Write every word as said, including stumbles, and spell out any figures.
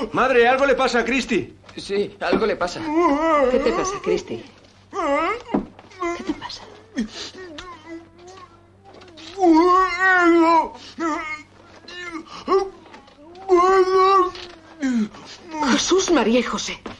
Madre, algo le pasa a Christy. Sí, algo le pasa. ¿Qué te pasa, Christy? ¿Qué te pasa? Jesús, María y José.